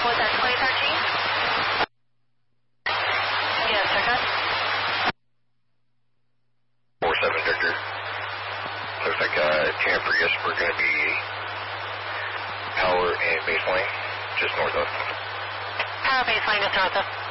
Was that 2013? Yes, Victor. 47 Victor. Looks like Jam for yes, we're going to be power and baseline, just north of. Power baseline just north of.